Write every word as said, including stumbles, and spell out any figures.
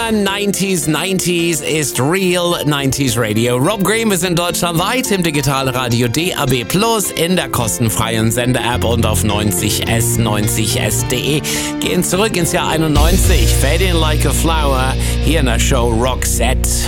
immer neunziger, neunzig ist Real neunziger Radio. Rob Green, wir sind deutschlandweit im Digitalradio D A B plus, in der kostenfreien Sender-App und auf neunzig S, neunzig S Punkt de. Gehen zurück ins Jahr einundneunzig. Fade in like a flower. Hier in der Show Roxette.